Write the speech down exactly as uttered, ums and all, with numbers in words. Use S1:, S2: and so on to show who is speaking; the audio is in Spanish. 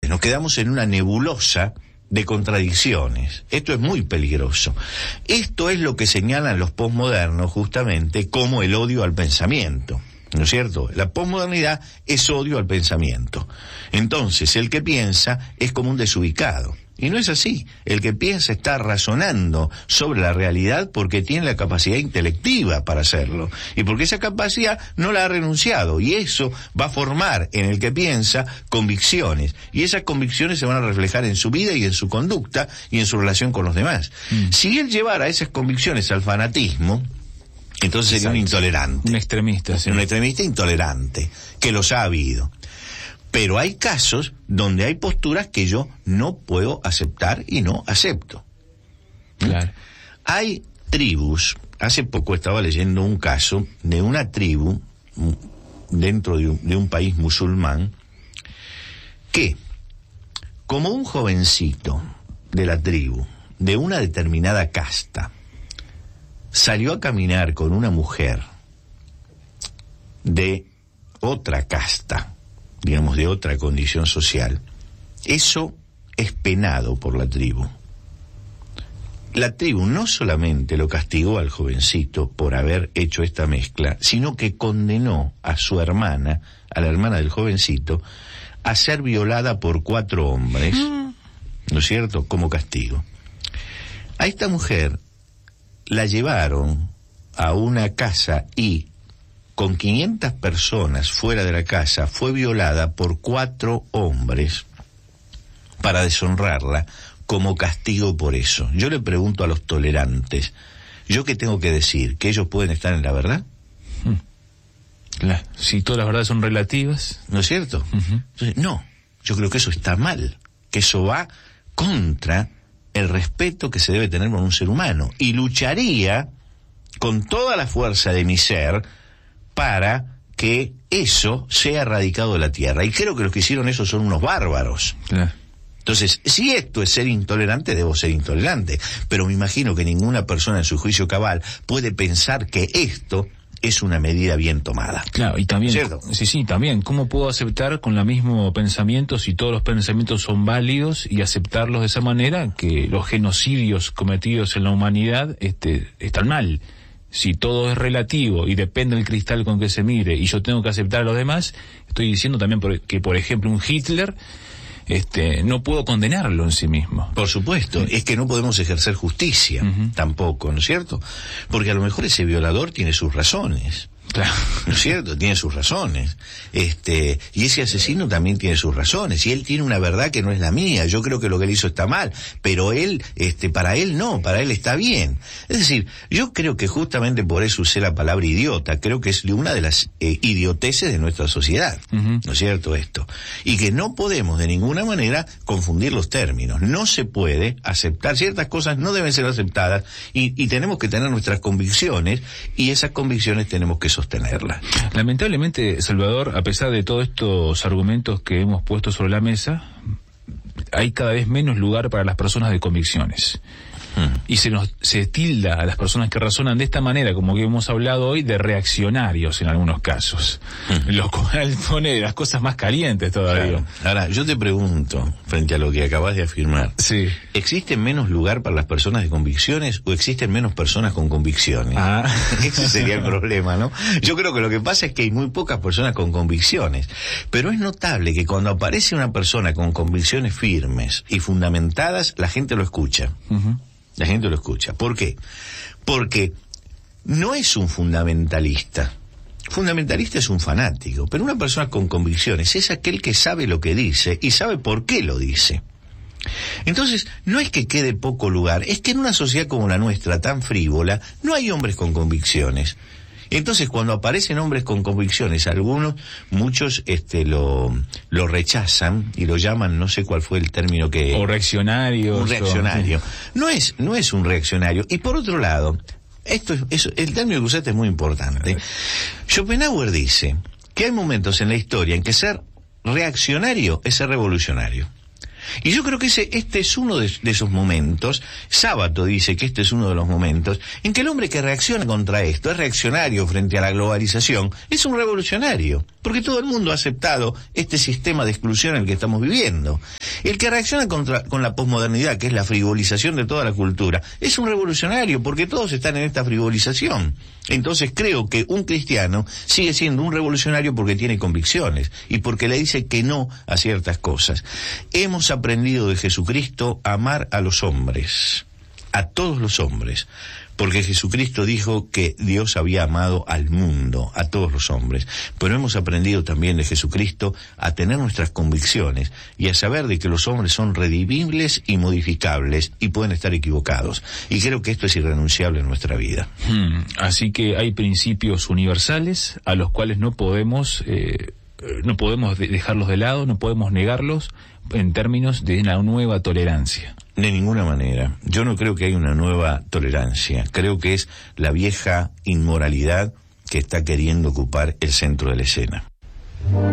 S1: nos quedamos en una nebulosa de contradicciones. Esto es muy peligroso. Esto es lo que señalan los posmodernos justamente como el odio al pensamiento, ¿no es cierto? La posmodernidad es odio al pensamiento. Entonces, el que piensa es como un desubicado. Y no es así. El que piensa está razonando sobre la realidad porque tiene la capacidad intelectiva para hacerlo. Y porque esa capacidad no la ha renunciado. Y eso va a formar en el que piensa convicciones. Y esas convicciones se van a reflejar en su vida y en su conducta y en su relación con los demás. Mm. Si él llevara esas convicciones al fanatismo, entonces sería Exacto. un intolerante.
S2: Un extremista, sí.
S1: Un extremista intolerante, que los ha habido. Pero hay casos donde hay posturas que yo no puedo aceptar y no acepto.
S2: Claro.
S1: Hay tribus, hace poco estaba leyendo un caso de una tribu dentro de un, de un país musulmán que, como un jovencito de la tribu, de una determinada casta, salió a caminar con una mujer de otra casta, digamos, de otra condición social, eso es penado por la tribu. La tribu no solamente lo castigó al jovencito por haber hecho esta mezcla, sino que condenó a su hermana, a la hermana del jovencito, a ser violada por cuatro hombres, ¿no es cierto?, como castigo. A esta mujer la llevaron a una casa y con quinientas personas fuera de la casa, fue violada por cuatro hombres para deshonrarla como castigo por eso. Yo le pregunto a los tolerantes, ¿yo qué tengo que decir? ¿Que ellos pueden estar en la verdad?
S2: La, si todas las verdades son relativas.
S1: ¿No es cierto? Uh-huh. Entonces, no, yo creo que eso está mal, que eso va contra el respeto que se debe tener por un ser humano. Y lucharía con toda la fuerza de mi ser para que eso sea erradicado de la tierra. Y creo que los que hicieron eso son unos bárbaros. Claro. Entonces, si esto es ser intolerante, debo ser intolerante. Pero me imagino que ninguna persona en su juicio cabal puede pensar que esto es una medida bien tomada.
S2: Claro, y también,
S1: ¿cierto?
S2: Sí, sí, también, ¿cómo puedo aceptar con el mismo pensamiento, si todos los pensamientos son válidos, y aceptarlos de esa manera, que los genocidios cometidos en la humanidad este, están mal? Si todo es relativo y depende del cristal con que se mire, y yo tengo que aceptar a los demás, estoy diciendo también por, que, por ejemplo, un Hitler, este, no puedo condenarlo en sí mismo.
S1: Por supuesto, es que no podemos ejercer justicia, uh-huh. tampoco, ¿no es cierto? Porque a lo mejor ese violador tiene sus razones.
S2: Claro.
S1: ¿No es cierto? Tiene sus razones. Este, y ese asesino también tiene sus razones. Y él tiene una verdad que no es la mía. Yo creo que lo que él hizo está mal. Pero él, este, para él no, para él está bien. Es decir, yo creo que justamente por eso usé la palabra idiota. Creo que es una de las eh, idioteces de nuestra sociedad. Uh-huh. ¿No es cierto esto? Y que no podemos de ninguna manera confundir los términos. No se puede aceptar. Ciertas cosas no deben ser aceptadas. Y, y tenemos que tener nuestras convicciones. Y esas convicciones tenemos que sostenerla.
S2: Lamentablemente, Salvador, a pesar de todos estos argumentos que hemos puesto sobre la mesa, hay cada vez menos lugar para las personas de convicciones. Hmm. Y se nos se tilda a las personas que razonan de esta manera, como que hemos hablado hoy, de reaccionarios en algunos casos. Hmm. Lo cual pone las cosas más calientes todavía.
S1: Claro. Ahora, yo te pregunto, frente a lo que acabas de afirmar,
S2: sí.
S1: ¿existe menos lugar para las personas de convicciones o existen menos personas con convicciones?
S2: Ah.
S1: Ese sería el problema, ¿no? Yo creo que lo que pasa es que hay muy pocas personas con convicciones, pero es notable que cuando aparece una persona con convicciones firmes y fundamentadas, la gente lo escucha. Uh-huh. La gente lo escucha. ¿Por qué? Porque no es un fundamentalista. Fundamentalista es un fanático, pero una persona con convicciones es aquel que sabe lo que dice y sabe por qué lo dice. Entonces, no es que quede poco lugar, es que en una sociedad como la nuestra, tan frívola, no hay hombres con convicciones. Entonces, cuando aparecen hombres con convicciones, algunos, muchos, este, lo, lo rechazan y lo llaman, no sé cuál fue el término que...
S2: O reaccionarios.
S1: Un reaccionario. O... No es, no es un reaccionario. Y por otro lado, esto es, es, el término que usaste es muy importante. Schopenhauer dice que hay momentos en la historia en que ser reaccionario es ser revolucionario. Y yo creo que ese, este es uno de, de esos momentos. Sábato dice que este es uno de los momentos en que el hombre que reacciona contra esto, es reaccionario frente a la globalización, es un revolucionario. porque todo el mundo ha aceptado este sistema de exclusión en el que estamos viviendo. El que reacciona contra, con la posmodernidad, que es la frivolización de toda la cultura, es un revolucionario, porque todos están en esta frivolización. Entonces creo que un cristiano sigue siendo un revolucionario porque tiene convicciones y porque le dice que no a ciertas cosas. Hemos aprendido de Jesucristo a amar a los hombres, a todos los hombres, porque Jesucristo dijo que Dios había amado al mundo, a todos los hombres. Pero hemos aprendido también de Jesucristo a tener nuestras convicciones y a saber de que los hombres son redimibles y modificables y pueden estar equivocados. Y creo que esto es irrenunciable en nuestra vida.
S2: Hmm, así que hay principios universales a los cuales no podemos, eh, no podemos dejarlos de lado, no podemos negarlos en términos de una nueva tolerancia.
S1: De ninguna manera. Yo no creo que haya una nueva tolerancia. Creo que es la vieja inmoralidad que está queriendo ocupar el centro de la escena.